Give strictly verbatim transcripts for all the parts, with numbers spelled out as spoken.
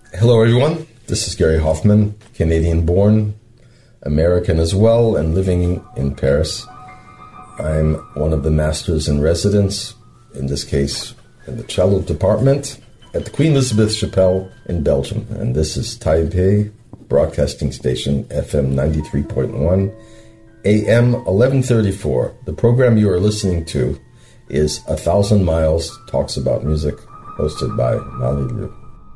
Hello, everyone. This is Gary Hoffman, Canadian-born, American as well, and living in Paris. I'm one of the masters in residence, in this case, in the cello department, at the Queen Elizabeth Chapelle in Belgium. And this is Taipei Broadcasting Station, F M ninety-three point one, A M eleven thirty-four. The program you are listening to is A Thousand Miles Talks About Music, hosted by Mali Liu.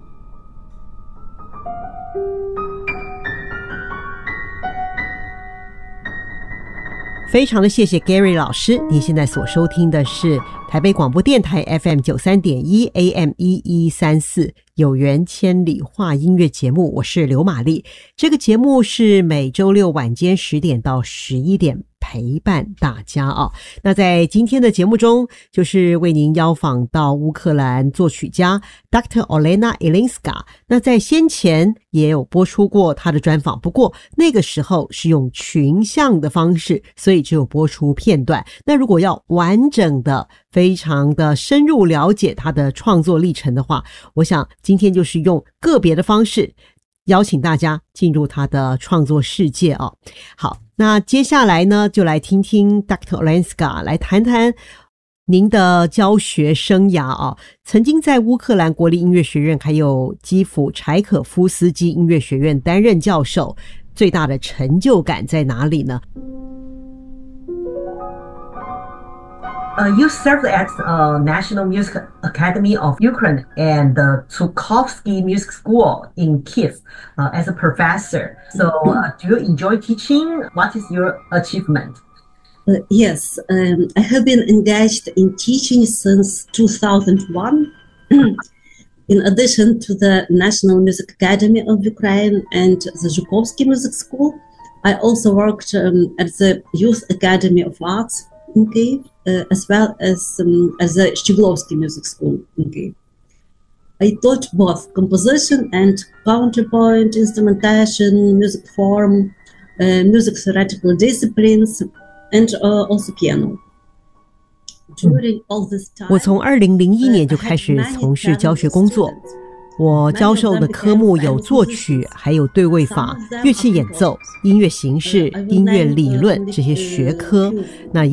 非常的谢谢 Gary 老师，您现在所收听的是台北广播电台 F M 九十三点一 A M 一一三四有缘千里话音乐节目，我是刘玛丽。这个节目是每周六晚间十点到十一点陪伴大家啊。那在今天的节目中，就是为您邀访到乌克兰作曲家 Doctor Olena Ilinska。那在先前也有播出过他的专访，不过那个时候是用群像的方式，所以只有播出片段。那如果要完整的非常的深入了解他的创作历程的话，我想今天就是用个别的方式邀请大家进入他的创作世界哦。好，那接下来呢，就来听听 Doctor Ilinska 来谈谈您的教学生涯啊。曾经在乌克兰国立音乐学院还有基辅柴可夫斯基音乐学院担任教授，最大的成就感在哪里呢 Uh, you served at uh, National Music Academy of Ukraine and the Tchaikovsky Music School in Kiev uh, as a professor. So uh, do you enjoy teaching? What is your achievement? Uh, yes, um, I have been engaged in teaching since two thousand one. In addition to the National Music Academy of Ukraine and the Zhukovsky Music School, I also worked um, at the Youth Academy of Arts in Kyiv, uh, as well as um, as the Shchiglovsky Music School in Kyiv. I taught both composition and counterpoint, instrumentation, music form, uh, music theoretical disciplines, and uh, also piano. During all this time, 我从二零零一年就开始从事教学工作。我教授的科目有作曲，还有对位法、乐器演奏、音乐形式、音乐理论这些学科。那